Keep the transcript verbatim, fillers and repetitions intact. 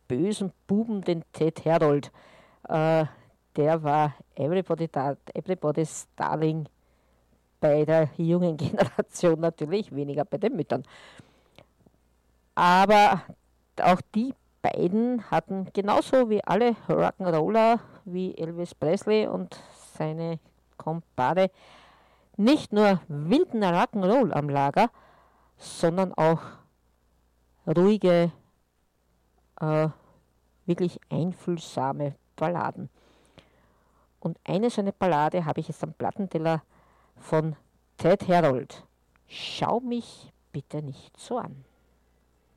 bösen Buben, den Ted Herold. Äh, der war everybody da, everybody's Darling bei der jungen Generation natürlich, weniger bei den Müttern. Aber auch die beiden hatten genauso wie alle Rock'n'Roller, wie Elvis Presley und seine Kumpane, nicht nur wilden Rock'n'Roll am Lager, sondern auch ruhige, äh, wirklich einfühlsame Balladen. Und eine so eine Ballade habe ich jetzt am Plattenteller von Ted Herold. Schau mich bitte nicht so an.